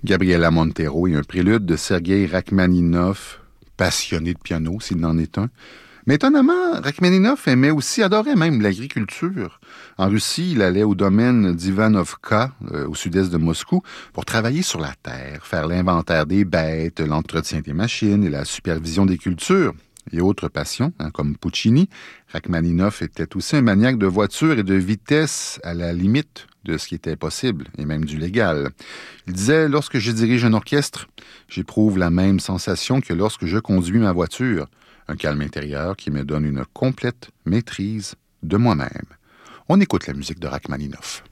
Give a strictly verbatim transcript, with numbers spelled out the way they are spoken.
Gabriela Montero et un prélude de Sergueï Rachmaninov, passionné de piano s'il n'en est un. Mais étonnamment, Rachmaninov aimait aussi, adorait même l'agriculture. En Russie, il allait au domaine d'Ivanovka, euh, au sud-est de Moscou, pour travailler sur la terre, faire l'inventaire des bêtes, l'entretien des machines et la supervision des cultures. Et autres passions, hein, comme Puccini, Rachmaninov était aussi un maniaque de voitures et de vitesse à la limite de ce qui était possible, et même du légal. Il disait, lorsque je dirige un orchestre, j'éprouve la même sensation que lorsque je conduis ma voiture, un calme intérieur qui me donne une complète maîtrise de moi-même. On écoute la musique de Rachmaninov.